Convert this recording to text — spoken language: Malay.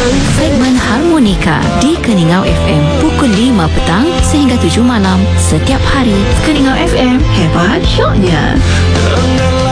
Segmen Harmonika di Keningau FM pukul 5 petang sehingga 7 malam setiap hari. Keningau FM, hebat syoknya.